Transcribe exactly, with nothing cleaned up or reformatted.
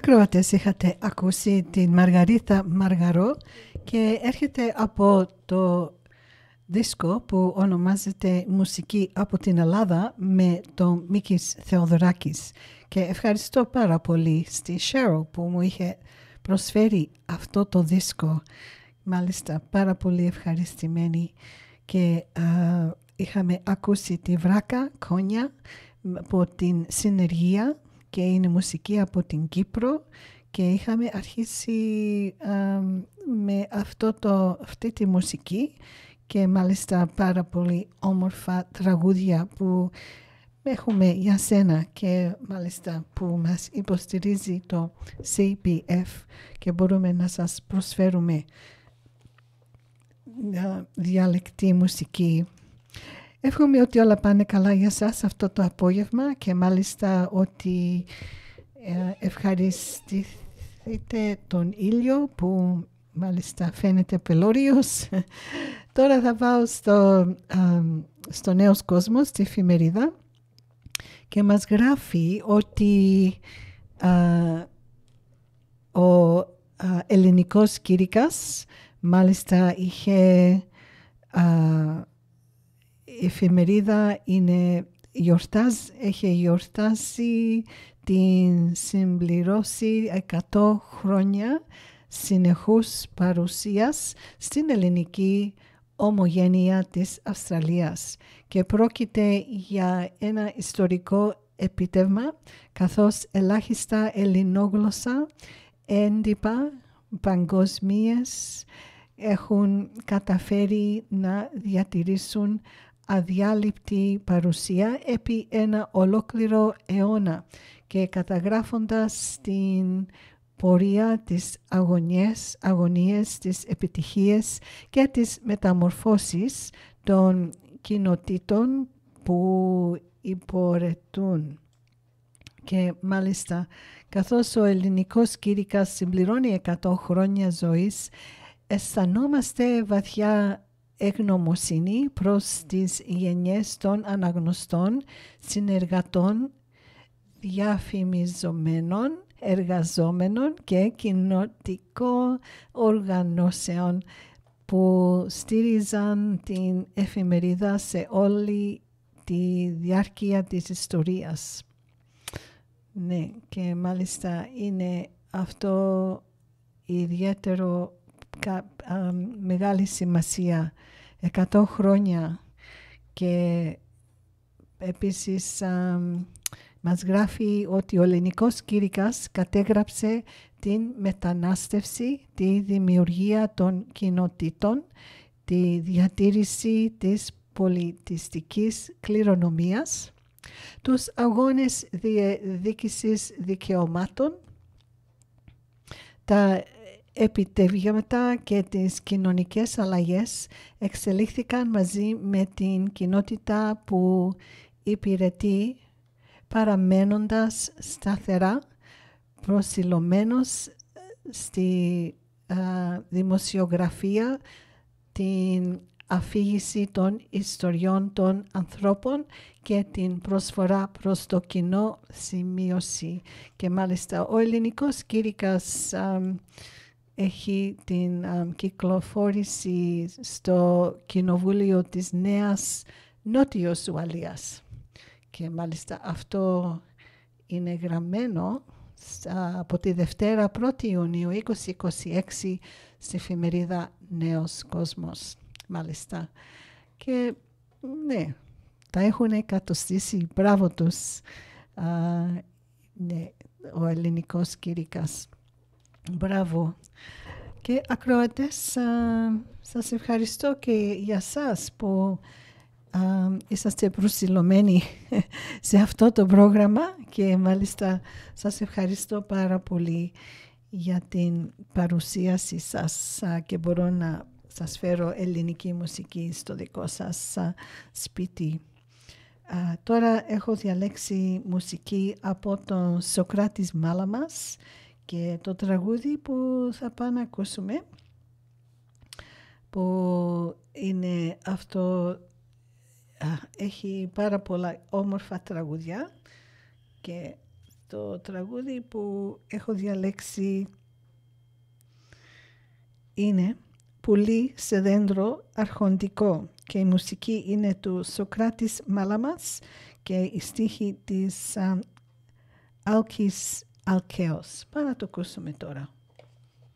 ακροατές, είχατε ακούσει την Μαργαρίτα Μαργαρό και έρχεται από το δίσκο που ονομάζεται «Μουσική από την Ελλάδα» με τον Μίκης Θεοδωράκης. Και ευχαριστώ πάρα πολύ στη Cheryl που μου είχε προσφέρει αυτό το δίσκο. Μάλιστα πάρα πολύ ευχαριστημένη. Και α, είχαμε ακούσει τη Βράκα Κόνια από την Συνεργία και είναι μουσική από την Κύπρο και είχαμε αρχίσει α, με αυτό το, αυτή τη μουσική και μάλιστα πάρα πολύ όμορφα τραγούδια που έχουμε για σένα και μάλιστα που μας υποστηρίζει το σι πι εφ και μπορούμε να σας προσφέρουμε διαλεκτή μουσική. Εύχομαι ότι όλα πάνε καλά για σας αυτό το απόγευμα και μάλιστα ότι ευχαριστηθείτε τον ήλιο που μάλιστα φαίνεται πελώριος. Τώρα θα πάω στο, στο Νέος Κόσμος, στη εφημερίδα και μας γράφει ότι α, ο α, ελληνικός κήρυκας μάλιστα είχε α, η εφημερίδα είναι γιορτάζ, έχει γιορτάσει την συμπληρώση εκατό χρόνια συνεχούς παρουσίας στην ελληνική ομογένεια της Αυστραλίας και πρόκειται για ένα ιστορικό επίτευγμα καθώς ελάχιστα ελληνόγλωσσα έντυπα παγκοσμίες έχουν καταφέρει να διατηρήσουν αδιάλειπτη παρουσία επί ένα ολόκληρο αιώνα και καταγράφοντας την πορεία της αγωνίες, αγωνίες, της επιτυχίες και της μεταμορφώσεις των κοινοτήτων που υπορετούν. Και μάλιστα καθώς ο ελληνικός κήρυκας συμπληρώνει εκατό χρόνια ζωής, αισθανόμαστε βαθιά ευγνωμοσύνη προς τις γενιές των αναγνωστών, συνεργατών, διαφημιζομένων, εργαζόμενων και κοινοτικών οργανώσεων που στήριζαν την εφημερίδα σε όλη τη διάρκεια της ιστορίας. Ναι, και μάλιστα είναι αυτό ιδιαίτερο κα, α, μεγάλη σημασία. εκατό χρόνια και επίσης α, μας γράφει ότι ο ελληνικός κήρυκας κατέγραψε την μετανάστευση, τη δημιουργία των κοινοτήτων, τη διατήρηση της πολιτιστικής κληρονομίας, τους αγώνες διεκδίκησης δικαιωμάτων, τα επιτεύγματα και τις κοινωνικές αλλαγές εξελίχθηκαν μαζί με την κοινότητα που υπηρετεί, παραμένοντας σταθερά προσιλωμένος στη α, δημοσιογραφία, την αφήγηση των ιστοριών των ανθρώπων και την προσφορά προς το κοινό σημείωση. Και μάλιστα ο ελληνικός κήρυκας α, έχει την α, κυκλοφόρηση στο Κοινοβούλιο της Νέας Νότιος Ουαλίας. Και μάλιστα αυτό είναι γραμμένο από τη Δευτέρα πρώτη Ιουνίου είκοσι είκοσι έξι στη εφημερίδα Νέος Κόσμος. Μάλιστα. Και ναι, τα έχουν εκατοστήσει, μπράβο τους, α, ναι, ο ελληνικός κήρυκας. Μπράβο. Και ακροατές, α, σας ευχαριστώ και για σας που Uh, είσαστε προσιλωμένοι σε αυτό το πρόγραμμα και μάλιστα σας ευχαριστώ πάρα πολύ για την παρουσίαση σας uh, και μπορώ να σας φέρω ελληνική μουσική στο δικό σας uh, σπίτι. Uh, τώρα έχω διαλέξει μουσική από τον Σοκράτης Μάλαμας και το τραγούδι που θα πάμε να ακούσουμε που είναι αυτό. Έχει πάρα πολλά όμορφα τραγουδιά και το τραγούδι που έχω διαλέξει είναι «Πουλί σε δέντρο αρχοντικό» και η μουσική είναι του Σοκράτης Μάλαμας και η στίχη της Άλκης Αλκαίος. Πάμε να το ακούσουμε τώρα.